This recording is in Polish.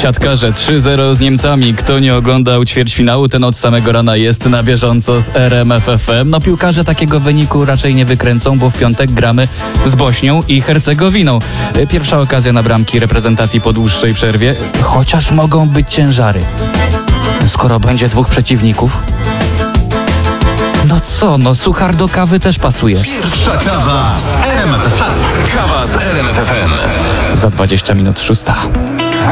Siatkarze 3-0 z Niemcami. Kto nie oglądał ćwierćfinału, ten od samego rana jest na bieżąco z RMF FM. No piłkarze takiego wyniku raczej nie wykręcą, bo w piątek gramy z Bośnią i Hercegowiną. Pierwsza okazja na bramki reprezentacji po dłuższej przerwie, chociaż mogą być ciężary. Skoro będzie dwóch przeciwników. No co, no suchar do kawy też pasuje. Pierwsza kawa z RMF FM. Kawa z RMF FM. Za 20 minut 6.